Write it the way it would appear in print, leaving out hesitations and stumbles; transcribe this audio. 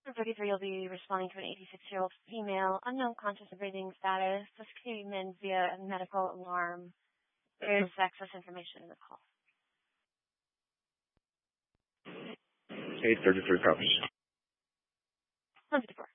On 33, you'll be responding to an 86-year-old female, unknown conscious of breathing status, just came in via a medical alarm. There is access information in the call. 833 copies. 154.